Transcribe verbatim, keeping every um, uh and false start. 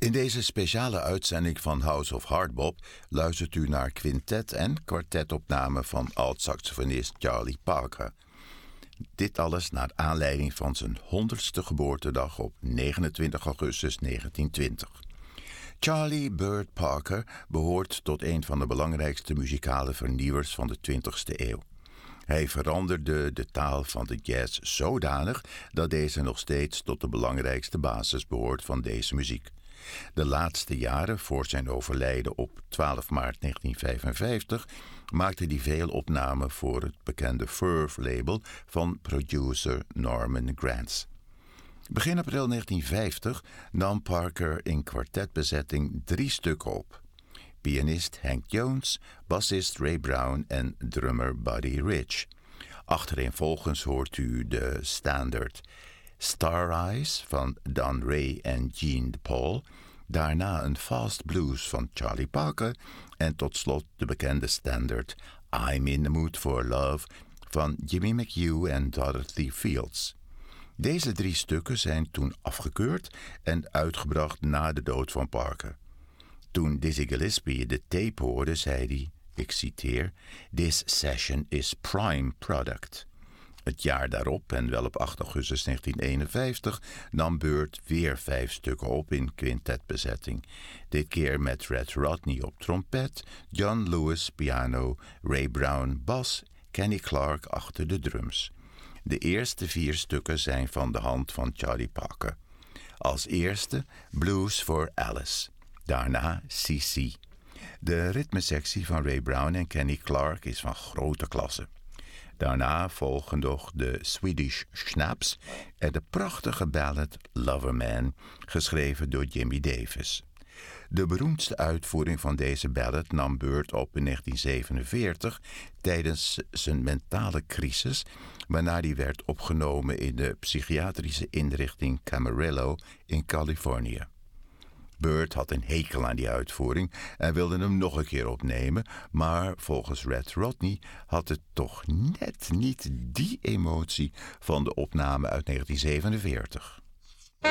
In deze speciale uitzending van House of Hardbop luistert u naar quintet- en kwartetopnamen van alt-saxofonist Charlie Parker. Dit alles naar aanleiding van zijn honderdste geboortedag op negenentwintig augustus negentien twintig. Charlie Burt Parker behoort tot een van de belangrijkste muzikale vernieuwers van de twintigste eeuw. Hij veranderde de taal van de jazz zodanig dat deze nog steeds tot de belangrijkste basis behoort van deze muziek. De laatste jaren voor zijn overlijden op twaalf maart negentien vijfenvijftig maakte hij veel opnamen voor het bekende Verve-label van producer Norman Granz. Begin april negentien vijftig nam Parker in kwartetbezetting drie stukken op. Pianist Hank Jones, bassist Ray Brown en drummer Buddy Rich. Achtereenvolgens hoort u de standaard Star Eyes van Don Ray en Gene DePaul, daarna een fast blues van Charlie Parker en tot slot de bekende standaard I'm in the Mood for Love van Jimmy McHugh en Dorothy Fields. Deze drie stukken zijn toen afgekeurd en uitgebracht na de dood van Parker. Toen Dizzy Gillespie de tape hoorde, zei hij, ik citeer, "This session is prime product." Het jaar daarop, en wel op acht augustus negentien eenenvijftig, nam Burt weer vijf stukken op in quintetbezetting. Dit keer met Red Rodney op trompet, John Lewis piano, Ray Brown bas, Kenny Clarke achter de drums. De eerste vier stukken zijn van de hand van Charlie Parker. Als eerste Blues for Alice, daarna C C. De ritmesectie van Ray Brown en Kenny Clarke is van grote klasse. Daarna volgen nog de Swedish Schnapps en de prachtige ballad Loverman, geschreven door Jimmy Davis. De beroemdste uitvoering van deze ballad nam Burt op in negentien zevenenveertig tijdens zijn mentale crisis, waarna die werd opgenomen in de psychiatrische inrichting Camarillo in Californië. Burt had een hekel aan die uitvoering en wilde hem nog een keer opnemen, maar volgens Red Rodney had het toch net niet die emotie van de opname uit negentien zevenenveertig.